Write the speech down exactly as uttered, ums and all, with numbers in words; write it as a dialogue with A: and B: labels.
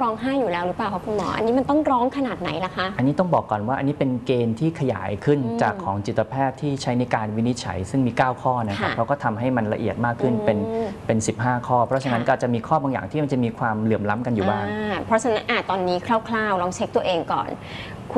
A: ร้องไห้อยู่แล้วหรือเปล่าคะคุณหมออันนี้มันต้องร้องขนาดไหนล่ะคะ
B: อันนี้ต้องบอกก่อนว่าอันนี้เป็นเกณฑ์ที่ขยายขึ้นจากของจิตแพทย์ที่ใช้ในการวินิจฉัยซึ่งมีเก้าข้อนะครับเขาก็ทำให้มันละเอียดมากขึ้นเป็นเป็นสิบห้าข้อเพราะฉะนั้นก็จะมีข้อบางอย่างที่มันจะมีความเหลื่อมล้ำกันอยู่บ้าง
A: เพราะฉะนั้นตอนนี้คร่าวๆลองเช็คตัวเองก่อน